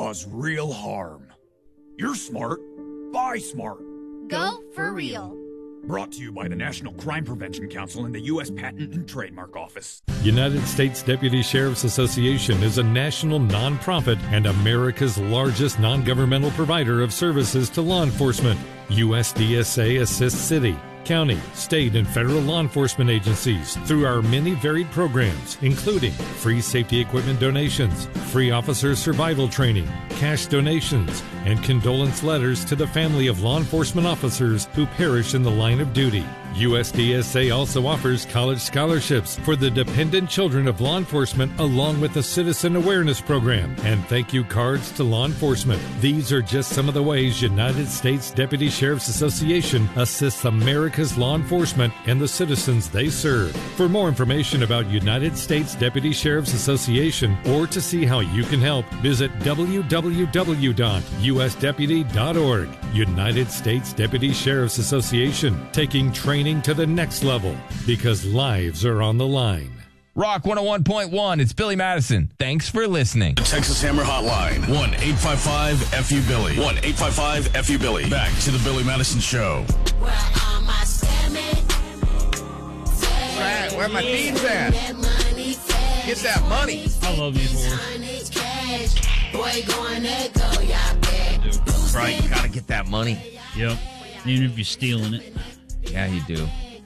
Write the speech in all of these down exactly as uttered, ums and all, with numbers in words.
cause real harm. You're smart. Buy smart. Go for real. Brought to you by the National Crime Prevention Council and the U S Patent and Trademark Office. United States Deputy Sheriff's Association is a national nonprofit and America's largest non-governmental provider of services to law enforcement. U S D S A assists city, county, state, and federal law enforcement agencies through our many varied programs, including free safety equipment donations, free officer survival training, cash donations, and condolence letters to the family of law enforcement officers who perish in the line of duty. U S D S A also offers college scholarships for the dependent children of law enforcement, along with a citizen awareness program and thank you cards to law enforcement. These are just some of the ways United States Deputy Sheriff's Association assists America's law enforcement and the citizens they serve. For more information about United States Deputy Sheriff's Association or to see how you can help, visit w w w dot u s deputy dot org. United States Deputy Sheriff's Association, taking training to the next level because lives are on the line. Rock one oh one point one, it's Billy Madison. Thanks for listening. The Texas Hammer Hotline, one eight five five F U Billy. one eight five five F U Billy. Back to the Billy Madison Show. Where are my salmon? Right, where my thieves at? Get that money. I love you, boys. Boy, going to go, y'all bet. Right, gotta get that money. Yep. Even if you're stealing it. Yeah, you do.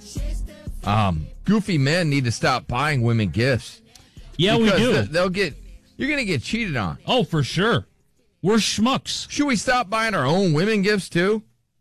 Um, goofy men need to stop buying women gifts. Yeah, we do. They'll get. You're gonna get cheated on. Oh, for sure. We're schmucks. Should we stop buying our own women gifts too?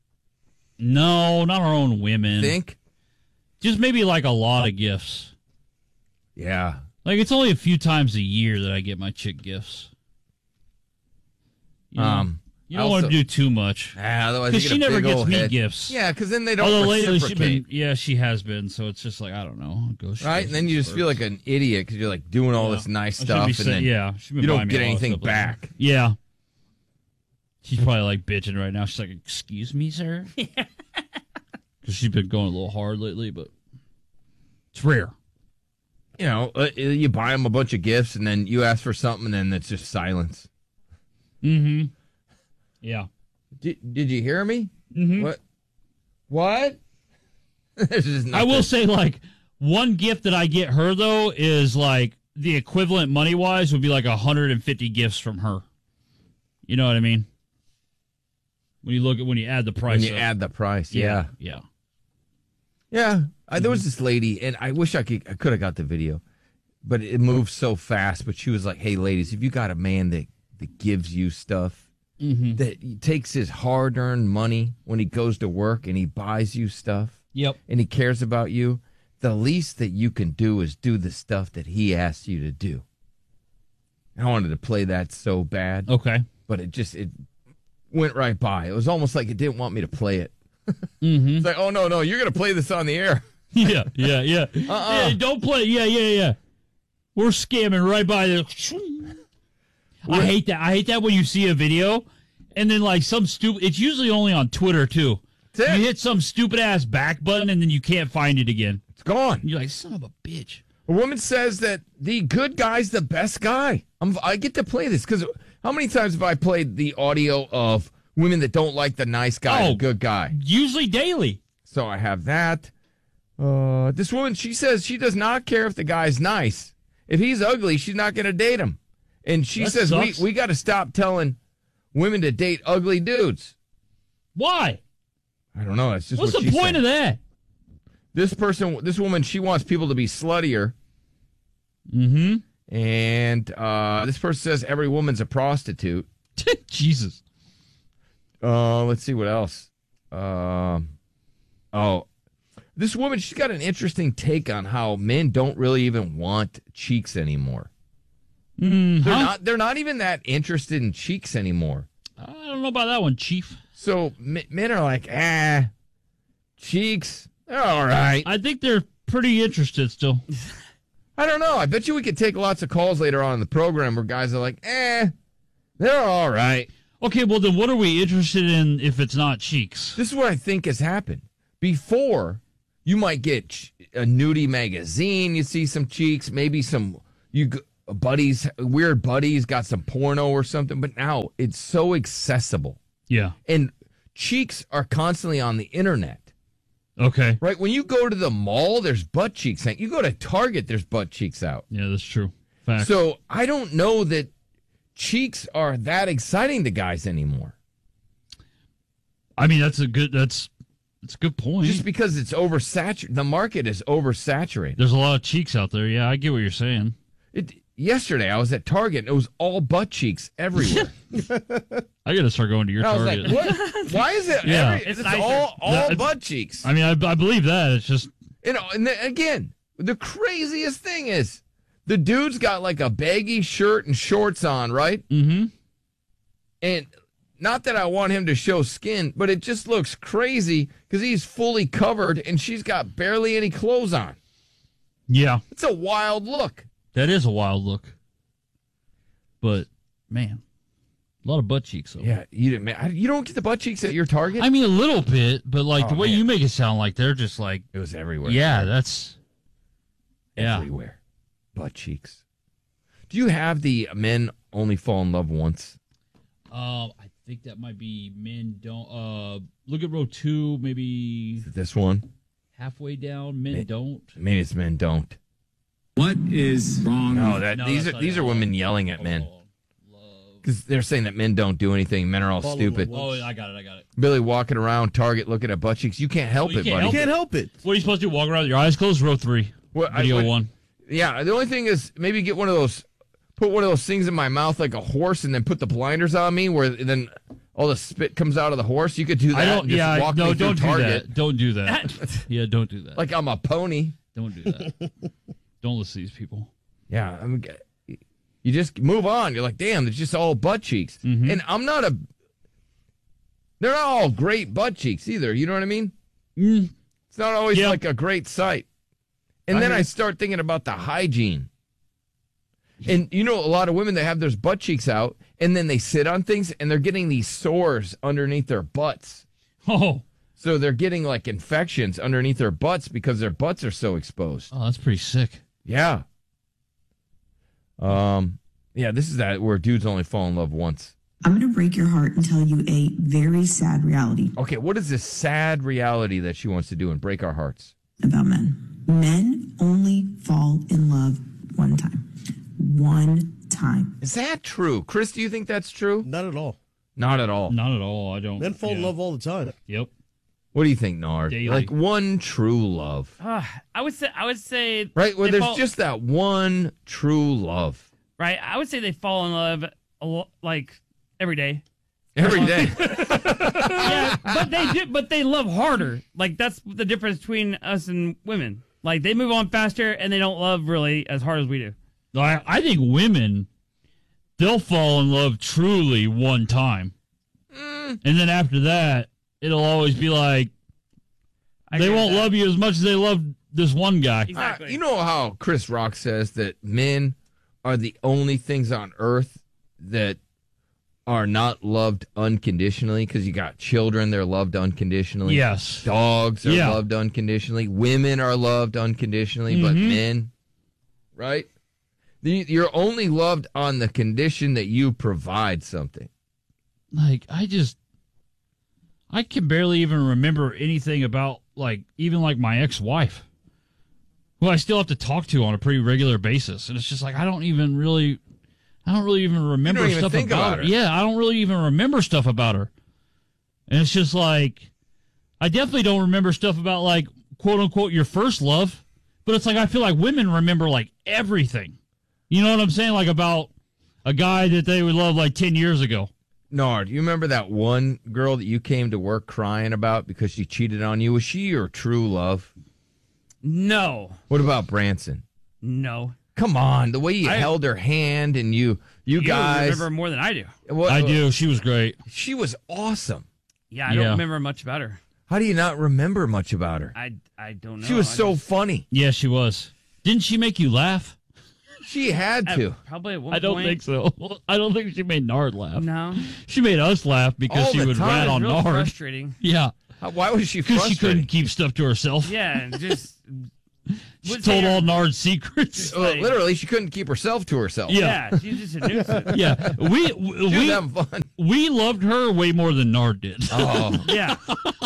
No, not our own women. Think? Just maybe like a lot of gifts. Yeah. Like it's only a few times a year that I get my chick gifts. You know? Um. You don't also, want to do too much. Ah, otherwise because she never gets me head. gifts. Yeah, because then they don't Although reciprocate. lately she been, yeah, she has been. So it's just like, I don't know. Go right? And then you just first. feel like an idiot because you're like doing all yeah. this nice stuff. And say, then yeah, you don't get anything back. Yeah. She's probably like bitching right now. She's like, excuse me, sir? Because she's been going a little hard lately, but it's rare. You know, uh, you buy them a bunch of gifts and then you ask for something and then it's just silence. Mm-hmm. Yeah. Did, did you hear me? Mm-hmm. What? What? I will say, like, one gift that I get her, though, is, like, the equivalent money-wise would be, like, one hundred fifty gifts from her. You know what I mean? When you look at, when you add the price When you up. add the price, yeah. Yeah. Yeah. yeah. I, there was this lady, and I wish I could I could have got the video, but it moves so fast. But she was like, hey, ladies, if you got a man that, that gives you stuff, Mm-hmm. that he takes his hard-earned money when he goes to work and he buys you stuff. Yep. And he cares about you. The least that you can do is do the stuff that he asks you to do. I wanted to play that so bad. Okay. But it just it went right by. It was almost like it didn't want me to play it. Mm-hmm. It's like, oh, no, no, you're going to play this on the air. yeah, yeah, yeah. Uh-uh. Yeah, don't play. Yeah, yeah, yeah. We're scamming right by the... I hate that. I hate that when you see a video and then like some stupid. It's usually only on Twitter too. You hit some stupid ass back button and then you can't find it again. It's gone. And you're like, son of a bitch. A woman says that the good guy's the best guy. I'm, I get to play this because how many times have I played the audio of women that don't like the nice guy, oh, the good guy? Usually daily. So I have that. Uh, this woman, she says she does not care if the guy's nice. If he's ugly, she's not going to date him. And she that says sucks. we we got to stop telling women to date ugly dudes. Why? I don't know. That's just what's what the she point said. of that? This person, this woman, she wants people to be sluttier. Mm-hmm. And uh, this person says every woman's a prostitute. Jesus. Uh, let's see what else. Um, oh, this woman, she's got an interesting take on how men don't really even want cheeks anymore. Mm, they're huh? not. They're not even that interested in cheeks anymore. I don't know about that one, Chief. So m- men are like, ah, cheeks, they're all right. I think they're pretty interested still. I don't know. I bet you we could take lots of calls later on in the program where guys are like, eh, they're all right. Okay, well then, what are we interested in if it's not cheeks? This is what I think has happened. Before, you might get ch- a nudie magazine. You see some cheeks, maybe some. You. Go- buddies, weird buddies, got some porno or something. But now it's so accessible. Yeah. And cheeks are constantly on the internet. Okay. Right? When you go to the mall, there's butt cheeks. You go to Target, there's butt cheeks out. Yeah, that's true. Fact. So I don't know that cheeks are that exciting to guys anymore. I mean, that's a good, that's, that's a good point. Just because it's oversaturated. The market is oversaturated. There's a lot of cheeks out there. Yeah, I get what you're saying. It, yesterday, I was at Target, and it was all butt cheeks everywhere. I got to start going to your I was Target. like, what? Why is it? Yeah. Every, it's It's nicer. all, all That- butt cheeks. I mean, I, I believe that. It's just, You know, and then, again, the craziest thing is the dude's got like a baggy shirt and shorts on, right? mm-hmm. And not that I want him to show skin, but it just looks crazy because he's fully covered and she's got barely any clothes on. Yeah, It's a wild look. that is a wild look. But, man, a lot of butt cheeks, though. Yeah, you didn't. man, You don't get the butt cheeks at your Target. I mean, a little bit, but like Oh, the way man. you make it sound like they're just like, it was everywhere. yeah, that's, yeah. everywhere. Butt cheeks. Do you have the men only fall in love once? Um, I think that might be men don't. Uh, look at row two, maybe Is it this one? halfway down. Men Men- don't. Maybe it's men don't. What is wrong? No, that No, these that's are not these it. are women yelling at men Oh, love. because they're saying that men don't do anything. Men are all Follow stupid. the Oh, I got it. I got it. Billy walking around Target looking at butt cheeks. You can't help Well, you it, can't buddy. You help can't help it. What are you supposed to do? Walk around with your eyes closed? Row three. Well, I- Video what- one. Yeah, the only thing is maybe get one of those, put one of those things in my mouth like a horse, and then put the blinders on me, where then all the spit comes out of the horse. You could do that. I don't. and just Yeah. walk No, me through don't do Target that. Don't do that. yeah, don't do that. like I'm a pony. don't do that. Don't listen to these people. Yeah, I mean, you just move on. You're like, damn, it's just all butt cheeks, Mm-hmm. and I'm not a. They're not all great butt cheeks either. You know what I mean? Mm. It's not always Yeah. like a great sight. And I then hear I you. start thinking about the hygiene. And you know, a lot of women that have their butt cheeks out, and then they sit on things, and they're getting these sores underneath their butts. Oh, So they're getting like infections underneath their butts because their butts are so exposed. oh, that's pretty sick. Yeah. Um. Yeah, this is that where dudes only fall in love once. I'm going to break your heart and tell you a very sad reality Okay, what is this sad reality that she wants to do and break our hearts? about men. Men only fall in love one time. One time. Is that true? Chris, do you think that's true? Not at all. Not at all. Not at all. I don't. Men fall in yeah. love all the time. Yep. What do you think, Nard? Daily. Like one true love. Uh, I would say I would say Right? Where they there's fall- just that one true love. right. I would say they fall in love a lo- like every day. Every day. Yeah, but they do, but they love harder. Like that's the difference between us and women. Like they move on faster and they don't love really as hard as we do. I, I think women, they'll fall in love truly one time, Mm. and then after that, it'll always be like I they agree with won't that. love you as much as they love this one guy. Exactly. Uh, you know how Chris Rock says that men are the only things on earth that are not loved unconditionally because you got children, they're loved unconditionally. Yes. Dogs are Yeah. loved unconditionally. Women are loved unconditionally, but Mhm. men, right? The- You're only loved on the condition that you provide something. Like I just, I can barely even remember anything about like even like my ex-wife, who I still have to talk to on a pretty regular basis, and it's just like I don't even really, I don't really even remember even stuff think about, about her. her. Yeah, I don't really even remember stuff about her, and it's just like I definitely don't remember stuff about like quote unquote your first love, but it's like I feel like women remember like everything. You know what I'm saying? Like about a guy that they would love like ten years ago. Nard, you remember that one girl that you came to work crying about because she cheated on you? Was she your true love? No, What about Branson? no. Come on, the way you I- held her hand and you, you, You guys. remember more than I do. What- I do. She was great. She was awesome. Yeah, I don't Yeah. remember much about her. How do you not remember much about her? I, I don't know. She was I so just- funny. Yeah, she was. Didn't she make you laugh? She had at- to. probably at one I don't point. think so. I don't think she made Nard laugh. No, She made us laugh because All she the would time. rat it was on real Nard. frustrating. Yeah, How- Why was she because she couldn't frustrated? keep stuff to herself. Yeah, and just She told all Nard's secrets. Well, literally, she couldn't keep herself to herself. Yeah, yeah she's just a nuisance. Yeah, we we She was having fun. we loved her way more than Nard did. Oh, Yeah.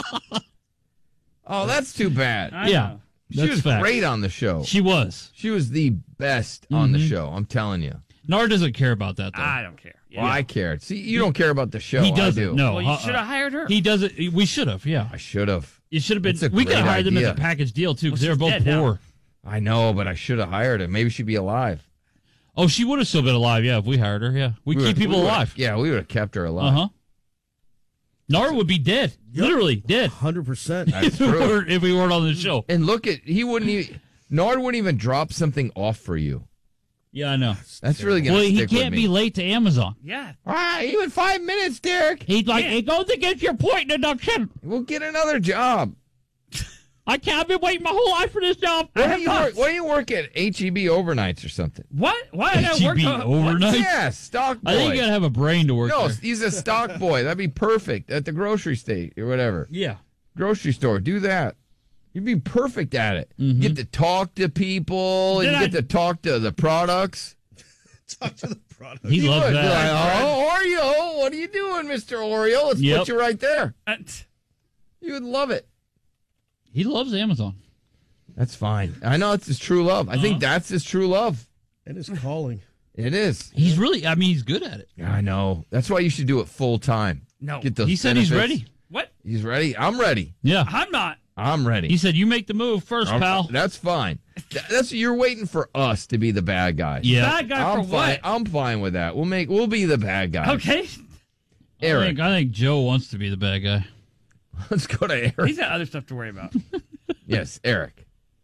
oh, that's too bad. I yeah, know. She that's was fact. great on the show. She was. She was the best on the show. I'm telling you. Nard doesn't care about that though. I don't care. Yeah. Well, I cared. See, you don't care about the show. he doesn't. I do. No, Well, you uh-uh. should have hired her. He doesn't. We should have. Yeah, I should have. it should have It's a been. We could have great hired them as idea. a package deal too because Well, they were she's both dead now. poor. I know, but I should have hired her. Maybe she'd be alive. Oh, she would have still been alive. Yeah, if we hired her. Yeah, we, We keep would've- people we would've- alive. Yeah, we would have kept her Uh alive. huh. Nard would be dead. Literally dead. one hundred percent. That's If we, true. weren't, if we weren't on the show. And look at he wouldn't even Nard wouldn't even drop something off for you. Yeah, I know. That's really gonna Well, he stick with can't me. be late to Amazon. Yeah. Ah, even five minutes, Derek. He's like, hey, go to get your point deduction. We'll get another job. I can't. I've been waiting my whole life for this job. Why do you work? Why do you work at H E B overnights or something? What? Why did I H E work B on overnight? Yeah, stock boy. I think you gotta have a brain to work no, there. he's a stock boy. That'd be perfect at the grocery state or whatever. Yeah. Grocery store. Do that. You'd be perfect at it. Mm-hmm. You get to talk to people. Did you I- get to talk to the products. Talk to the product. He You loves would. Be that. like, oh, Oreo, what are you doing, Mister Oreo? Let's Yep. put you right there. Uh, You would love it. He loves Amazon. That's fine. I know it's his true love. I Uh-huh. think that's his true love. It is calling. It is. He's really. I mean, he's good at it. Yeah, I know. That's why you should do it full time. No. Get those He said he's benefits. ready. What? He's ready. I'm ready. Yeah. I'm not. I'm ready. He said, "You make the move first, I'm- pal." That's fine. Th- That's you're waiting for us to be the bad guys. Yeah. Bad guy I'm for fine. what? I'm fine with that. We'll make. We'll be the bad guys. Okay. I Eric. think, I think Joe wants to be the bad guy. Let's go to Eric. He's got other stuff to worry about. Yes, Eric.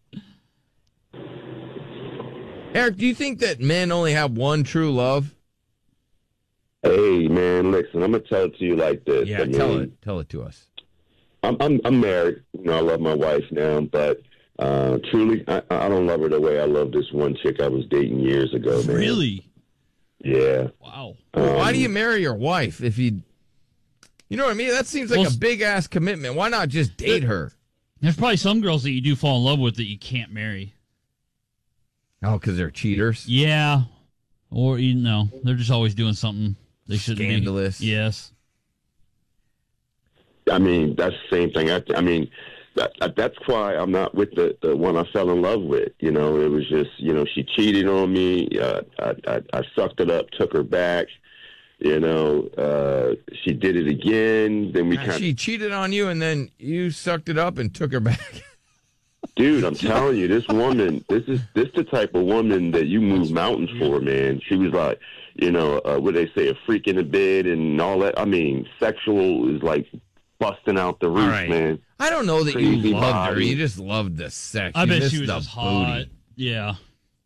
Eric, do you think that men only have one true love? Hey, man, listen, I'm going to tell it to you like this. Yeah, I mean, tell it. Tell it to us. I'm, I'm I'm married. You know, I love my wife now, but uh, truly, I, I don't love her the way I love this one chick I was dating years ago, man. Really? Yeah. Wow. Well, why Um, do you marry your wife if you... You know what I mean? That seems like Well, a big-ass commitment. Why not just date her? There's probably some girls that you do fall in love with that you can't marry. Oh, because they're cheaters? Yeah. Or, you know, they're just always doing something they shouldn't be. Scandalous. Yes. I mean, that's the same thing. I, I mean, that, that's why I'm not with the, the one I fell in love with. You know, it was just, you know, she cheated on me. Uh, I, I, I sucked it up, took her back. You know, uh, she did it again. Then we kind of... She cheated on you, and then you sucked it up and took her back. Dude, I'm telling you, this woman, this is this the type of woman that you move mountains for, man. She was like, you know, uh, what they say, a freak in the bed and all that. I mean, sexual is like busting out the roof, right. man. I don't know that Crazy you loved her. body. You just loved the sex. I You bet missed she was the just booty. hot. Yeah.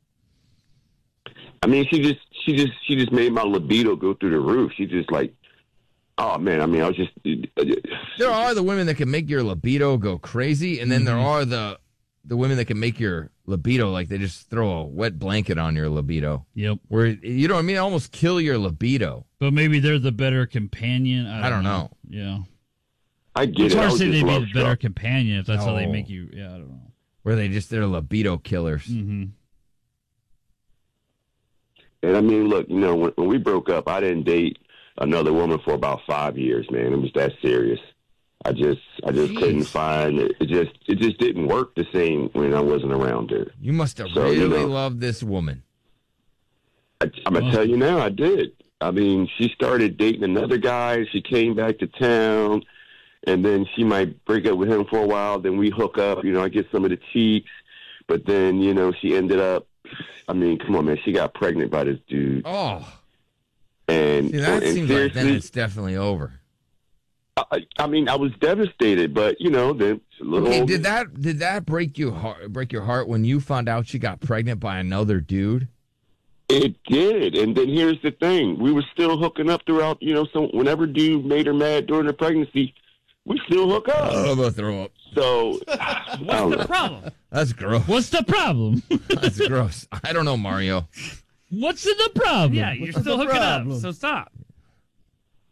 I mean, she just, she just, she just made my libido go through the roof. She just like, oh man, I mean, I was just. There are the women that can make your libido go crazy, and then there are the the women that can make your libido like they just throw a wet blanket on your libido. Yep. Where you know what I mean, almost kill your libido. But maybe they're the better companion. I don't, I don't know. Yeah. I get It's it. I hard to was say just they'd be love the better struck. companion if that's how they No. make you. Yeah, I don't know. Where they just they're libido killers. Mm-hmm. And I mean, look, you know, when, when we broke up, I didn't date another woman for about five years, man. It was that serious. I just, I just Jeez. couldn't find it. It just, it just didn't work the same when I wasn't around her. You must have So, really you know. loved this woman. I, I'm gonna tell you now, I did. I mean, she started dating another guy. She came back to town, and then she might break up with him for a while. Then we hook up. You know, I get some of the cheeks, but then you know, she ended up. I mean, come on, man. She got pregnant by this dude, Oh, and, see, that and seems like then seriously, it's definitely over. I, I mean, I was devastated, but you know, then a little. Okay, did that did that break you heart break your heart when you found out she got pregnant by another dude? It did, and then here's the thing: we were still hooking up throughout. You know, so whenever dude made her mad during the pregnancy, we still hook up. I'm gonna throw up. So, I What's don't the know. problem? That's gross. What's the problem? That's gross. I don't know, Mario. What's the problem? Yeah, you're still hooking problem? up, so stop.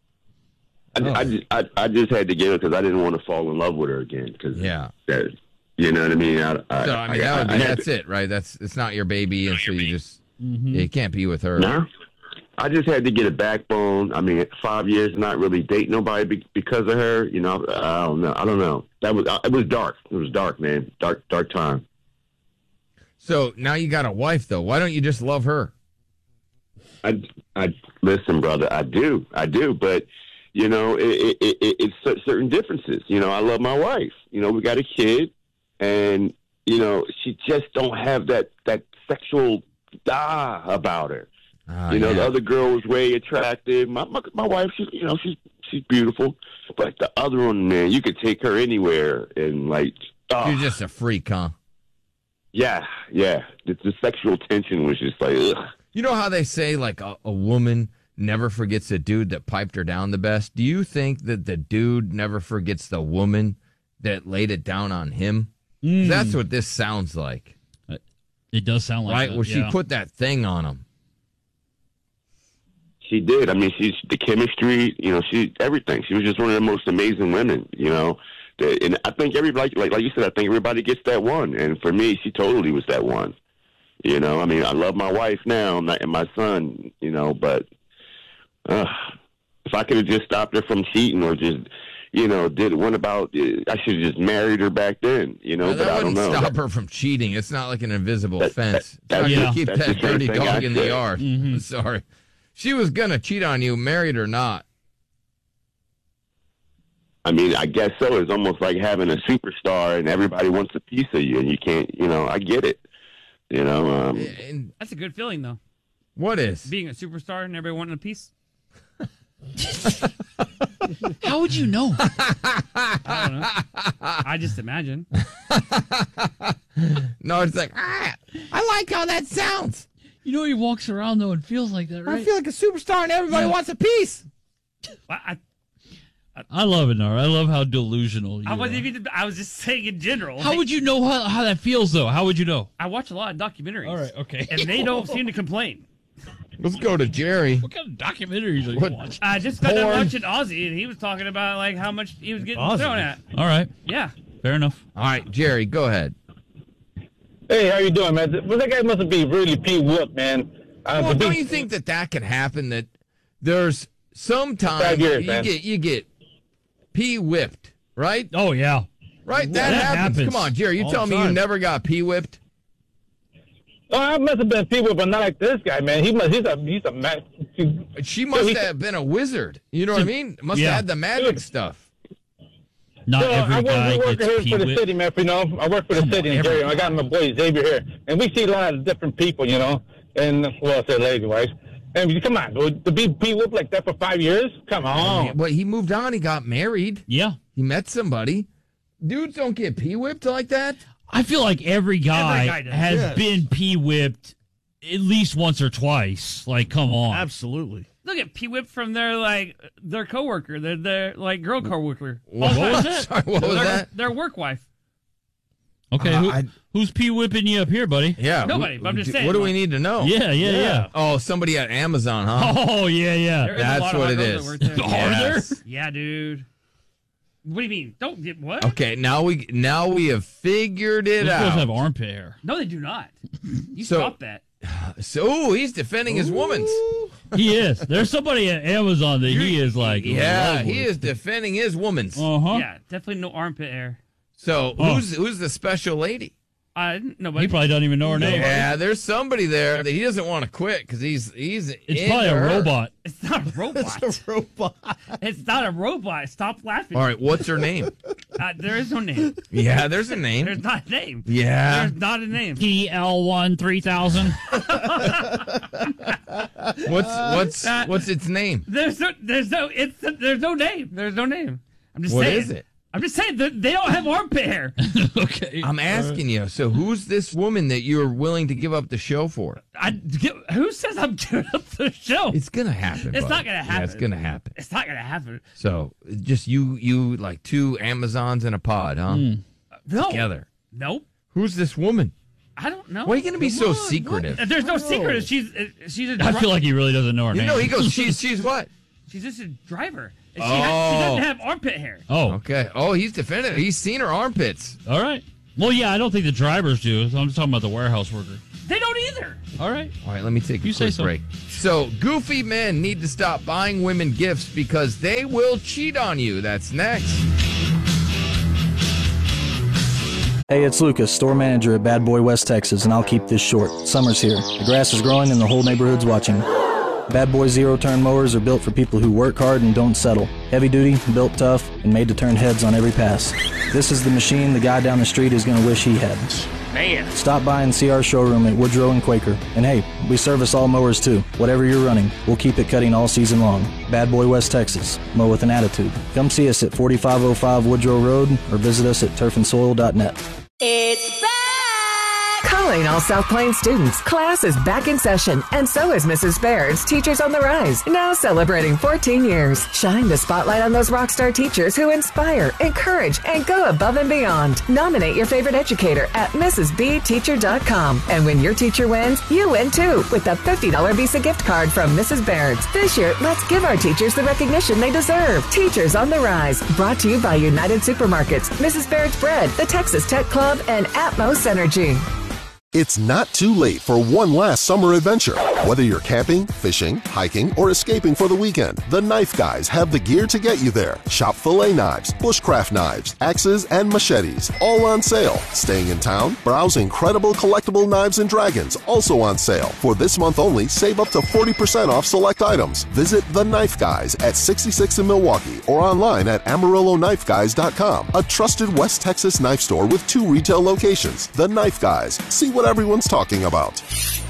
I, I, just, I, I just had to get her because I didn't want to fall in love with her again. Cause Yeah. that, You know what I mean? I, I, So I mean, I, that would be, I had that's to- it, right? That's it's not your baby, and so you just Mm-hmm. yeah, you can't be with her. No. I just had to get a backbone. I mean, five years not really date nobody be- because of her. You know, I don't know. I don't know. That was it was dark. It was dark, man. Dark, dark time. So now you got a wife, though. Why don't you just love her? I, I listen, brother. I do, I do, but you know, it, it, it, it's cer- certain differences. You know, I love my wife. You know, we got a kid, and you know, she just don't have that that sexual ah about her. Ah, you know, yeah. the other girl was way attractive. My, my my wife, she's you know, she's she's beautiful, but the other one, man, you could take her anywhere, and like, ah. You're just a freak, huh? yeah, yeah. The, the sexual tension was just like, ugh. You know how they say, like, a, a woman never forgets the dude that piped her down the best? Do you think that the dude never forgets the woman that laid it down on him? Mm. That's what this sounds like. It does sound like right? that, Where yeah. she put that thing on him. She did. I mean, she's the chemistry. You know, she everything. She was just one of the most amazing women. You know, The- and I think everybody, like like you said, I think everybody gets that one. And for me, she totally was that one. You know, I mean, I love my wife now and my- and my son. You know, but uh, if I could have just stopped her from cheating or just, you know, did one about, I should have just married her back then. You know, Well, but that I don't wouldn't know. stop her from cheating. It's not like an invisible That- fence. that- It's not yeah. gonna keep That's that the same dirty thing dog I in the said. yard. Mhm. Sorry. She was going to cheat on you, married or not. I mean, I guess so. It's almost like having a superstar and everybody wants a piece of you, and you can't. You know, I get it. You know, um, And That's a good feeling, though. what is? Being a superstar and everybody wanting a piece. How would you know? I don't know. I just imagine. No, it's like, ah, I like how that sounds. You know he walks around though and feels like that, right? I feel like a superstar and everybody Yeah. wants a piece. I, I, I love it, Nora. I love how delusional you I wasn't are. even. I was just saying in general. How would you know how, how that feels though? How would you know? I watch a lot of documentaries. All right, okay. And they don't seem to complain. Let's go to Jerry. What kind of documentaries are you What- watching? I just got done Porn. watching Ozzy, and he was talking about like how much he was getting Ozzy? thrown at. All right, Yeah. fair enough. All right, Jerry, go ahead. Hey, how you doing, man? Well, that guy must be really Pete Whoop, man. Uh, Well, the don't big- you think that that could happen? That there's sometimes Five years, you man. get you get pee whipped, right? Oh yeah, Right, that, That happens. happens Come on, Jerry, you all tell the me you time. never got pee whipped? Oh, I must have been Pete Whoop, but not like this guy, man. He must. He's a. He's a man. She must he- have been a wizard. You know what I mean? Must Yeah. have had the magic stuff. not So I every work, guy we work gets here pee for the whipped. city, man. You know, I work for the city in Jerry. I got my boy Xavier here, and we see a lot of different people, you know, and well, I say lady wise. And you- come on, dude, to be Pete Whoop like that for five years? Come on. But he moved on. He got married. Yeah, He met somebody. Dudes don't get pee whipped like that. I feel like every guy, Every guy does. has Yes. been pee whipped at least once or twice. Like, come on. Absolutely. Look at P Whip from their like their coworker, their their like girl coworker. What was that? Sorry, what was their, that? their work wife. Okay, Uh, who, I- who's pee whipping you up here, buddy? Yeah. Nobody, wh- but I'm just do- saying, What do we like- need to know? Yeah, yeah, yeah. Oh, somebody at Amazon, huh? Oh, yeah, yeah. There is a That's lot of what hot it girls is. that work there. Are there? Yes. Yeah, dude. What do you mean? Don't get what? Okay, now we now we have figured it Those girls out. have armpit hair. No, they do not. You So- stop that. So ooh, he's defending his woman's. He is. There's somebody at Amazon that he is like. in Yeah, love he with. is defending his woman's. Uh huh. Yeah, definitely no armpit hair. So Oh. who's who's the special lady? I no, He probably doesn't even know her name. Yeah, there's somebody there that he doesn't want to quit because he's he's. It's into probably a her. robot. It's not a robot. It's a robot. It's not a robot. Stop laughing. All right, what's her name? Uh, there is no name. Yeah, there's a There's name. not a name. Yeah. There's not a name. T L one three thousand. What's what's That- what's its name? There's no. There's no. It's. There's no name. There's no name. I'm just What saying. is it? I'm just saying that they don't have armpit hair. Okay. I'm asking you. So who's this woman that you're willing to give up the show for? I, who says I'm giving up the show? It's gonna happen. It's bud. not gonna Yeah, it's happen. gonna happen. It's not gonna happen. So just you you like two Amazons in a pod, huh? No. Together. Nope. Who's this woman? I don't know. Why are you gonna be so What? secretive? What? There's no secret. She's uh, she's a. I dri- feel like he really doesn't know her You name. know, he goes, she's she's what? she's just a driver. And she, has, she Oh. doesn't have armpit hair. Oh, Okay. Oh, he's defending. He's seen her armpits. all right. Well, yeah, I don't think the drivers do. I'm just talking about the warehouse worker. They don't either. All right. All right, let me take a You say quick so. break. So, goofy men need to stop buying women gifts because they will cheat on you. That's next. Hey, it's Lucas, store manager at Bad Boy West Texas, and I'll keep this short. Summer's here. The grass is growing and the whole neighborhood's watching. Bad Boy zero-turn mowers are built for people who work hard and don't settle. Heavy duty, built tough, and made to turn heads on every pass. This is the machine the guy down the street is going to wish he had. Man. Stop by and see our showroom at Woodrow and Quaker. And hey, we service all mowers too. Whatever you're running, we'll keep it cutting all season long. Bad Boy West Texas. Mow with an attitude. Come see us at forty-five oh five Woodrow Road or visit us at turf and soil dot net. It's back! Calling all South Plains students. Class is back in session, and so is Missus Baird's Teachers on the Rise, now celebrating fourteen years. Shine the spotlight on those rock star teachers who inspire, encourage, and go above and beyond. Nominate your favorite educator at missus b teacher dot com. And when your teacher wins, you win too, with a fifty dollars Visa gift card from Missus Baird's. This year, let's give our teachers the recognition they deserve. Teachers on the Rise, brought to you by United Supermarkets, Missus Baird's Bread, the Texas Tech Club, and Atmos Energy. It's not too late for one last summer adventure. Whether you're camping, fishing, hiking, or escaping for the weekend, the Knife Guys have the gear to get you there. Shop fillet knives, bushcraft knives, axes, and machetes, all on sale. Staying in town? Browse incredible collectible knives and dragons, also on sale. For this month only, save up to forty percent off select items. Visit The Knife Guys at sixty-six in Milwaukee or online at amarillo knife guys dot com. A trusted West Texas knife store with two retail locations. The Knife Guys. See what everyone's talking about.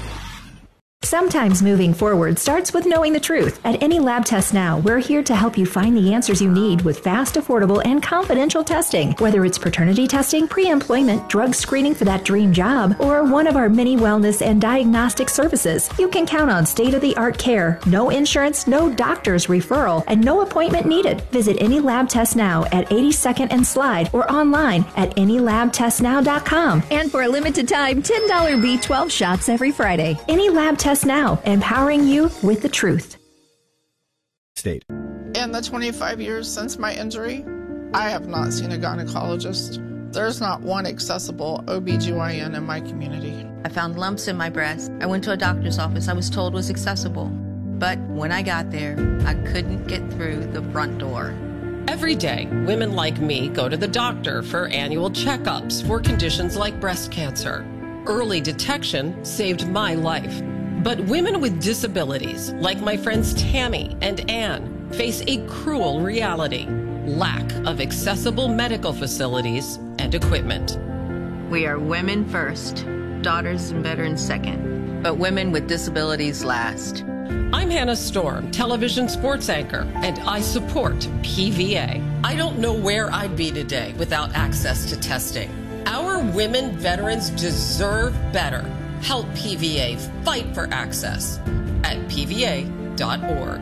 Sometimes moving forward starts with knowing the truth. At Any Lab Test Now, we're here to help you find the answers you need with fast, affordable, and confidential testing. Whether it's paternity testing, pre-employment, drug screening for that dream job, or one of our many wellness and diagnostic services, you can count on state-of-the-art care, no insurance, no doctor's referral, and no appointment needed. Visit Any Lab Test Now at eighty-second and Slide or online at any lab test now dot com. And for a limited time, ten dollars B twelve shots every Friday. Any Lab Test Now, empowering you with the truth. State. In the twenty-five years since my injury, I have not seen a gynecologist. There's not one accessible O B G Y N in my community. I found lumps in my breast. I went to a doctor's office I was told was accessible. But when I got there, I couldn't get through the front door. Every day, women like me go to the doctor for annual checkups for conditions like breast cancer. Early detection saved my life. But women with disabilities, like my friends Tammy and Ann, face a cruel reality: lack of accessible medical facilities and equipment. We are women first, daughters and veterans second, but women with disabilities last. I'm Hannah Storm, television sports anchor, and I support P V A. I don't know where I'd be today without access to testing. Our women veterans deserve better. Help P V A fight for access at P V A dot org.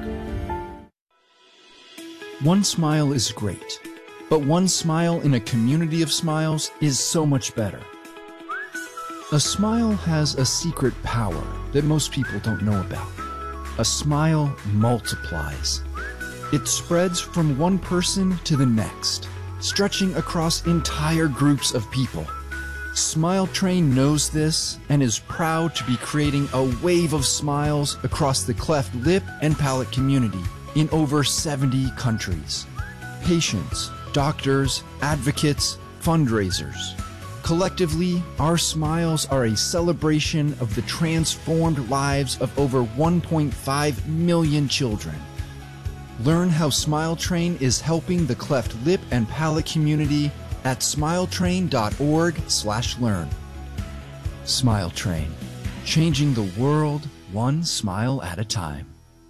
One smile is great, but one smile in a community of smiles is so much better. A smile has a secret power that most people don't know about. A smile multiplies. It spreads from one person to the next, stretching across entire groups of people. Smile Train knows this and is proud to be creating a wave of smiles across the cleft lip and palate community in over seventy countries. Patients, doctors, advocates, fundraisers. Collectively, our smiles are a celebration of the transformed lives of over one point five million children. Learn how Smile Train is helping the cleft lip and palate community at smiletrain dot org slash learn. Smile Train, changing the world one smile at a time.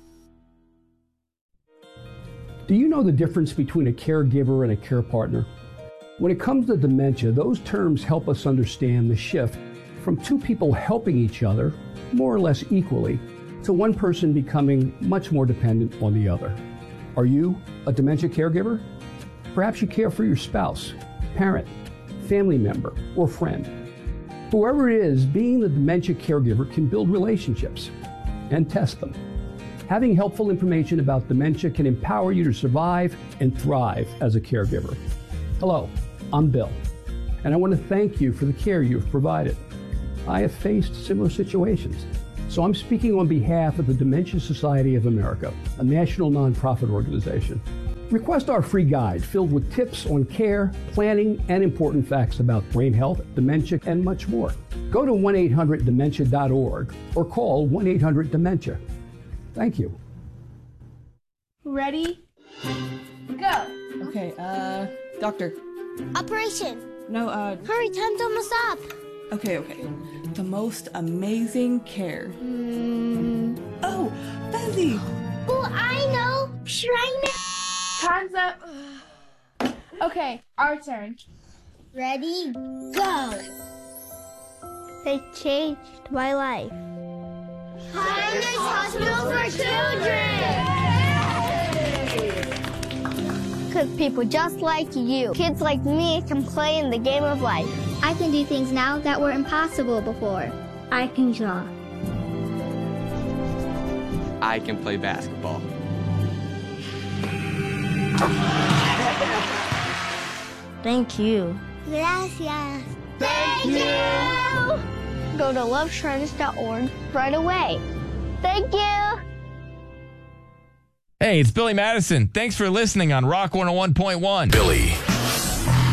Do you know the difference between a caregiver and a care partner? When it comes to dementia, those terms help us understand the shift from two people helping each other, more or less equally, to one person becoming much more dependent on the other. Are you a dementia caregiver? Perhaps you care for your spouse, parent, family member, or friend. Whoever it is, being the dementia caregiver can build relationships and test them. Having helpful information about dementia can empower you to survive and thrive as a caregiver. Hello, I'm Bill. and I want to thank you for the care you've provided. I have faced similar situations, so I'm speaking on behalf of the Dementia Society of America, a national nonprofit organization. Request our free guide filled with tips on care, planning, and important facts about brain health, dementia, and much more. Go to one eight hundred dementia dot org or call one eight hundred dementia. Thank you. Ready? Go. Okay, uh, doctor. Operation. No, uh... Hurry, time's almost up. Okay, okay. The most amazing care. Mm. Oh, Belly! Oh, I know! Shrine. Time's up. Okay, our turn. Ready? Go! They changed my life. Kindness Hospital for Children! Because people just like you, kids like me, can play in the game of life. I can do things now that were impossible before. I can draw. I can play basketball. Thank you. Gracias. Thank you! Go to love shriners dot org right away. Thank you! Hey, it's Billy Madison. Thanks for listening on Rock one oh one point one. Billy.